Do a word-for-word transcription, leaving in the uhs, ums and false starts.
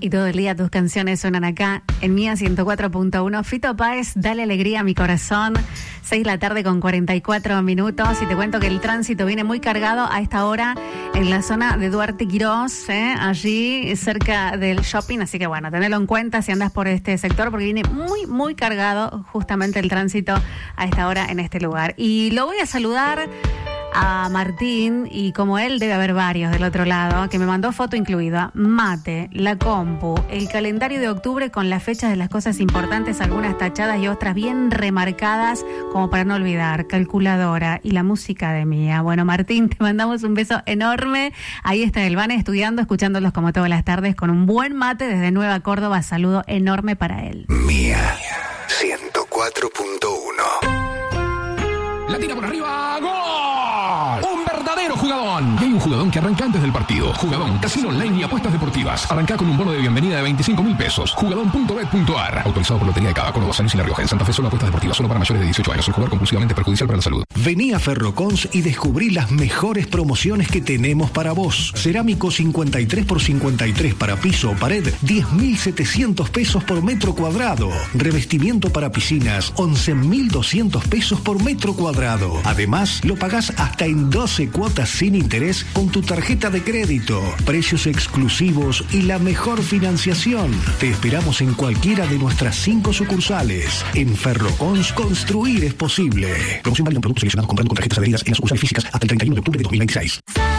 Y todo el día tus canciones suenan acá en Mía ciento cuatro punto uno. Fito Páez, dale alegría a mi corazón. seis de la tarde con cuarenta y cuatro minutos. Y te cuento que el tránsito viene muy cargado a esta hora en la zona de Duarte Quirós, ¿eh? allí cerca del shopping. Así que bueno, tenedlo en cuenta si andas por este sector, porque viene muy, muy cargado justamente el tránsito a esta hora en este lugar. Y lo voy a saludar a Martín, y como él debe haber varios del otro lado, que me mandó foto incluida, mate, la compu, el calendario de octubre con las fechas de las cosas importantes, algunas tachadas y otras bien remarcadas, como para no olvidar, calculadora y la música de Mía. Bueno, Martín, te mandamos un beso enorme. Ahí está el Vane estudiando, escuchándolos como todas las tardes, con un buen mate desde Nueva Córdoba. Saludo enorme para él. Mía ciento cuatro punto uno. La tira por arriba, ¡gol! ¡Un verdadero jugadón! Y hay un jugadón que arranca antes del partido. Jugadón, casino online y apuestas deportivas. Arranca con un bono de bienvenida de veinticinco mil pesos. Jugadón punto bet punto ar. Autorizado por Lotería de Cava, Córdoba, San Luis y La Rioja. En Santa Fe solo apuestas deportivas, solo para mayores de dieciocho años. El jugador compulsivamente perjudicial para la salud. Vení a Ferrocons y descubrí las mejores promociones que tenemos para vos. Cerámico cincuenta y tres por cincuenta y tres para piso o pared, diez mil setecientos pesos por metro cuadrado. Revestimiento para piscinas, once mil doscientos pesos por metro cuadrado. Además, lo pagás hasta en doce cuotas sin interés con tu tarjeta de crédito. Precios exclusivos y la mejor financiación. Te esperamos en cualquiera de nuestras cinco sucursales. En Ferrocons, construir es posible. Promoción válida en productos seleccionados comprando con tarjetas adheridas en las sucursales físicas hasta el treinta y uno de octubre de dos mil veintiséis.